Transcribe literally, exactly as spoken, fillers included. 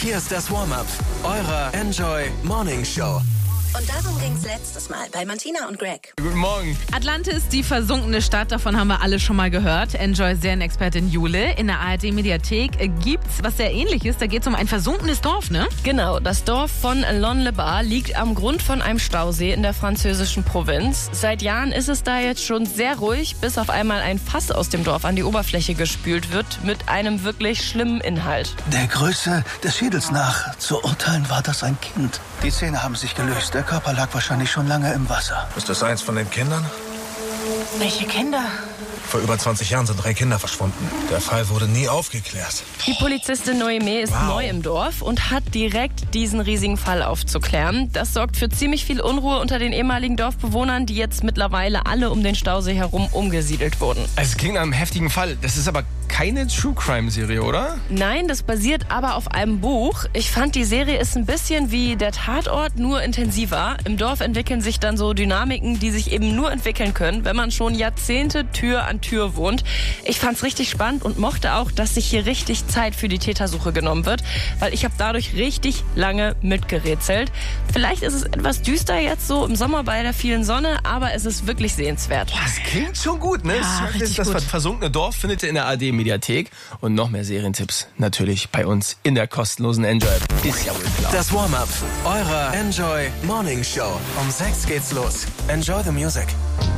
hier ist das Warm-Up eurer Enjoy Morning Show. Und darum ging es letztes Mal bei Martina und Greg. Guten Morgen. Atlantis, die versunkene Stadt, davon haben wir alle schon mal gehört. Enjoy-Serienexpertin Jule. In der A R D-Mediathek gibt's was sehr Ähnliches. Da geht's um ein versunkenes Dorf, ne? Genau, das Dorf von Lon-le-Bar liegt am Grund von einem Stausee in der französischen Provinz. Seit Jahren ist es da jetzt schon sehr ruhig, bis auf einmal ein Fass aus dem Dorf an die Oberfläche gespült wird mit einem wirklich schlimmen Inhalt. Der Größe des Schädels nach zu urteilen war das ein Kind. Die Zähne haben sich gelöst. Der Körper lag wahrscheinlich schon lange im Wasser. Ist das eins von den Kindern? Welche Kinder? Vor über zwanzig Jahren sind drei Kinder verschwunden. Der Fall wurde nie aufgeklärt. Die Polizistin Noémie ist Wow. neu im Dorf und hat direkt diesen riesigen Fall aufzuklären. Das sorgt für ziemlich viel Unruhe unter den ehemaligen Dorfbewohnern, die jetzt mittlerweile alle um den Stausee herum umgesiedelt wurden. Es klingt nach einem heftigen Fall. Das ist aber keine True-Crime-Serie, oder? Nein, das basiert aber auf einem Buch. Ich fand, die Serie ist ein bisschen wie der Tatort, nur intensiver. Im Dorf entwickeln sich dann so Dynamiken, die sich eben nur entwickeln können, wenn man schon Jahrzehnte Tür an Tür wohnt. Ich fand's richtig spannend und mochte auch, dass sich hier richtig Zeit für die Tätersuche genommen wird, weil ich habe dadurch richtig lange mitgerätselt. Vielleicht ist es etwas düster jetzt so im Sommer bei der vielen Sonne, aber es ist wirklich sehenswert. Das klingt schon gut, ne? Ja, das richtig das gut. versunkene Dorf findet ihr in der A R D-Mediathek. Und noch mehr Serientipps natürlich bei uns in der kostenlosen Enjoy-App. Ist ja wohl klar. Das Warm-Up eurer Enjoy Morning Show. Um sechs geht's los. Enjoy the music.